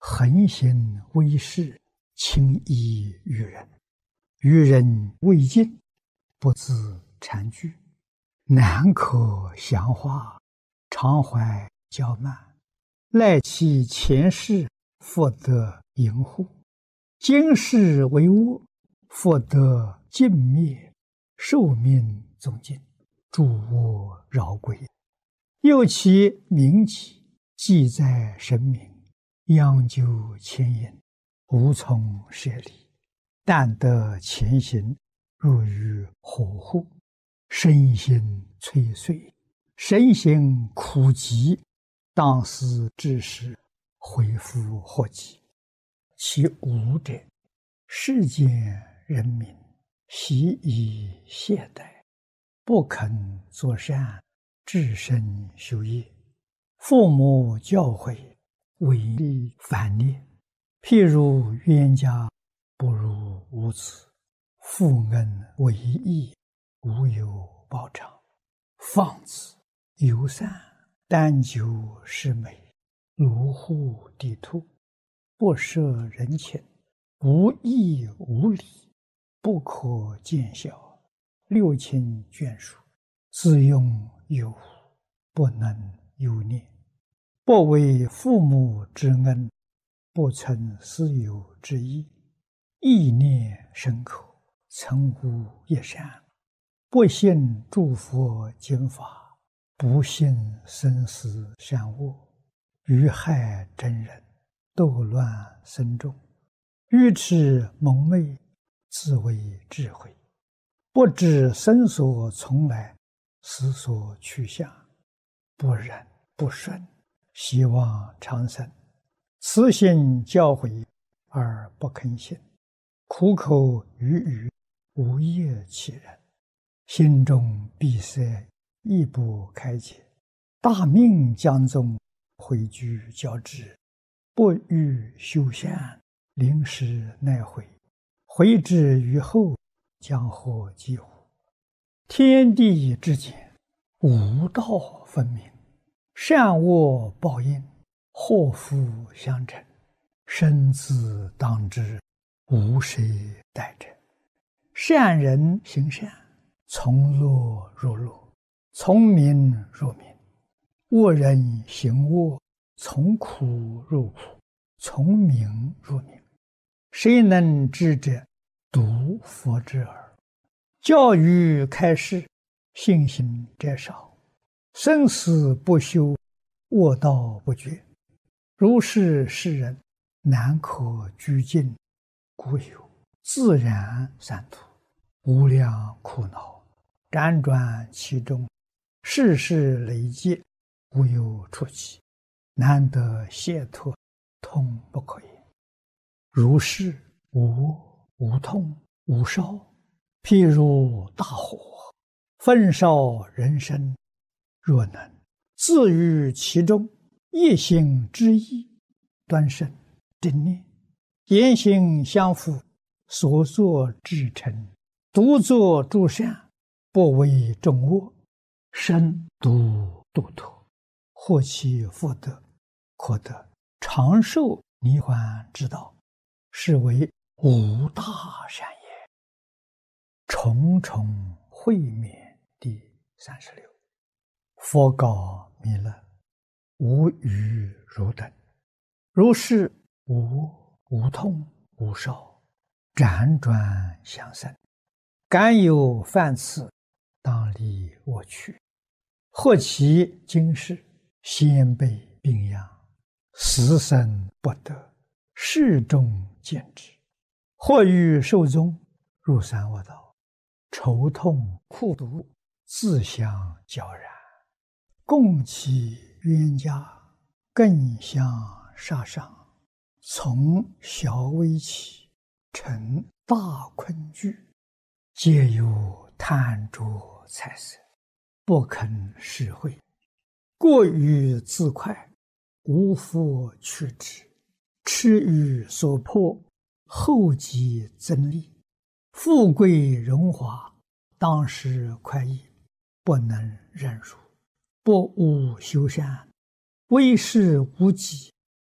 恒行威势，轻易于人，于人未尽，不自禅具，难可详化，常怀骄慢，赖其前世复得盈护，今世为恶，复得尽灭，寿命总尽，诸恶饶归。又其名己，既在神明，央究牵引，无从舍离，但得前行，入于火户，身心摧碎，身心苦极，当思之时，恢复祸及。其无者，世间人民习以懈怠，不肯作善，至身修业，父母教诲，违逆反逆。譬如冤家不如无子，父恩为义，无有报偿。放子游散，单求是美，卢户地兔，不摄人情，无义无礼，不可见效，六亲眷属，自用有无，不能有念，不为父母之恩，不存私有之意，意念深刻，曾无一善，不信诸佛经法，不信生死善恶，于害真人，斗乱僧众，愚痴蒙昧，自为智慧，不知生所从来，死所去向，不忍不顺，希望长生，慈心教诲而不肯信，苦口语语，无业其人，心中闭塞，亦不开解，大命将终，毁居交织，不欲修善，临时奈悔，悔之于后，将获几乎？天地之间，无道分明，善恶报应，祸福相承，生自当之，无谁代者。善人行善，从乐入乐，从名入名；恶人行恶，从苦入苦，从名入名。谁能知者？独佛之耳。教育开示，信心者少，生死不休，恶道不绝。如是世人，难可居尽，故有自然三途，无量苦恼，辗转其中，世事累劫，无有出期，难得解脱，痛不可言。如是无恶无痛无烧，譬如大火，焚烧人生，若能自于其中，一心之意，端慎正念，言行相符，所作至诚，独作诸善，不为众恶，身独度脱，获其福德，可得长寿涅槃之道，是为无大善也。重重会面第36。佛告弥勒：无余汝等，如是无恶无痛无烧，辗转相生，敢有犯次，当离我去。或其今世，先辈病殃，死生不得，世众见之；或于寿终，入三恶道，愁痛苦毒，自相交然，共其冤家，更相杀伤，从小微起，成大困惧，皆有贪着财色，不肯施惠，过于自快，无复去之，痴于所迫，后继增利，富贵荣华，当时快意，不能忍辱，不务修善，威势无己，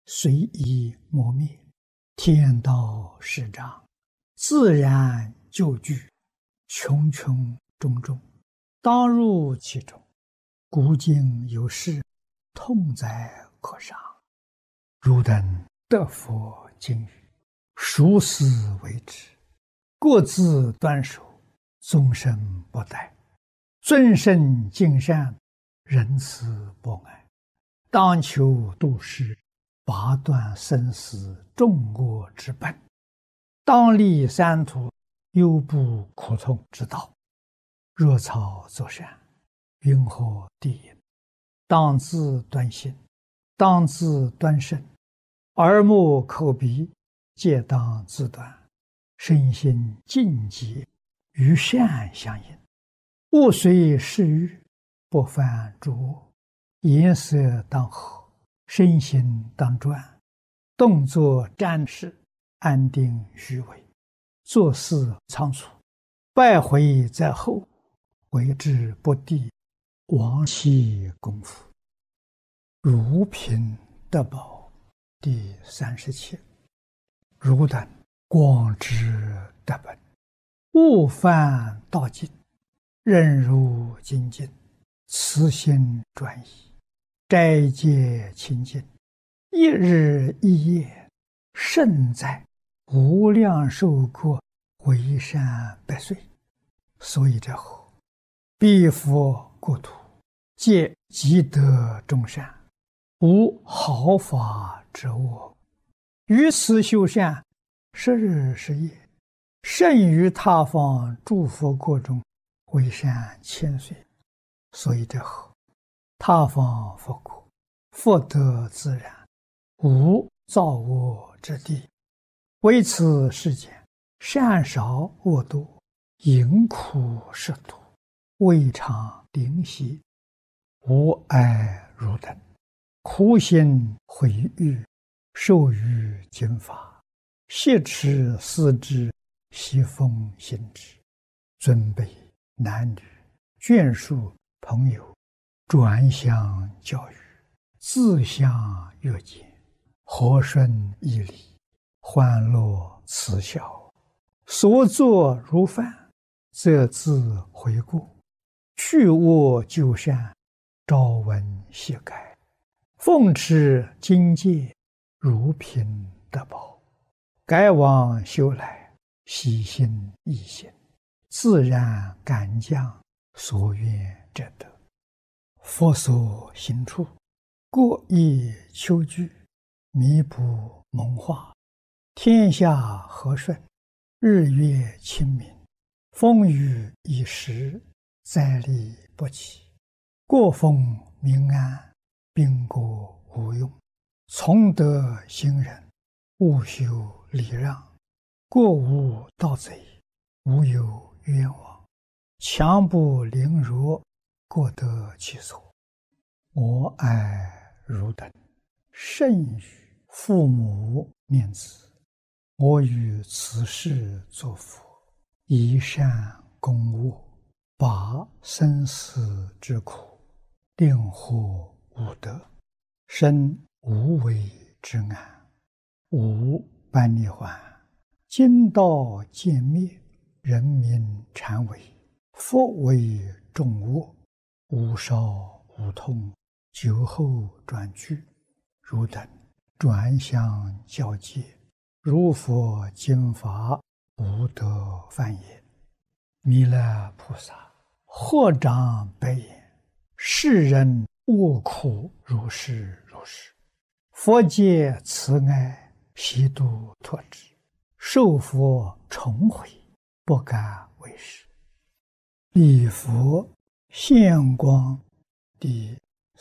随意磨灭，天道始长，自然就具，穷穷种种，当入其中。古今有事，痛哉可伤。汝等得佛经语，熟思为之，各自端守，终身不殆。尊圣敬善，仁慈博爱，当求度世，拔断生死众恶之本，当立三途，忧怖苦痛之道。若草作善，云何地也？当自端心，当自端身，耳目口鼻皆当自端，身心净洁，与善相应。勿随世欲，不犯诸恶。颜色当和，身心当专，动作瞻视，安定虚伪，做事仓促，败毁在后，为之不第，亡其功夫。如品德宝第37。汝等广知德本，勿犯道尽，任如精进，慈心专一，斋戒清净，一日一夜，胜在无量寿国，为善百岁。所以者何？彼佛国土，皆积德众善，无毫发之恶。于此修善，10日10夜，胜于他方诸佛国中，为善千岁。所以者何？他方佛国，福德自然，无造恶之地。为此世间，善少恶多，淫苦食毒，未尝灵犀。吾爱汝等，苦心毁誉，受于经法，挟持思之，习奉行之。尊卑男女，眷属朋友，转相教育，自相约见，和顺义理，欢乐慈孝，所作如饭，则自悔过，去恶就善，朝闻夕改，奉持经戒，如品德宝，改往修来，喜心易行，自然感将，所愿者得。佛所行处，过意求具，弥补蒙化，天下和顺，日月清明，风雨已时，灾利不起，国风民安，兵国无用。从德行仁，勿修礼让，过无盗贼，无有冤枉，强不凌辱，各得其所。我爱汝等，甚于父母念子。我于此世作佛，以善供恶，拔生死之苦，令获无得，生无为之安，无般涅槃。今道渐灭，人民禅为，佛为众恶，无少无痛，酒后转去。汝等转相教戒，如佛经法，无得犯也。弥勒菩萨合掌白言：世人恶苦如是如是，佛界慈爱，悉度脱之，受佛重回，不敢为是。礼佛现光第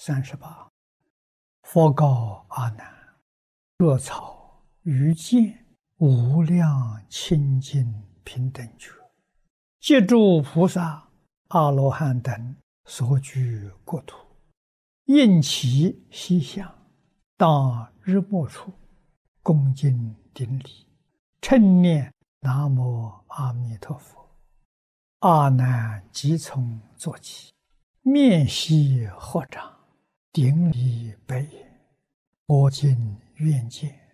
38。佛告阿难：若草于见无量清净平等觉，借诸菩萨阿罗汉等所居国土，应其西向，当日没处，恭敬顶礼，称念南无阿弥陀佛。阿难即从坐起，面悉合掌，顶礼白言：我今愿见。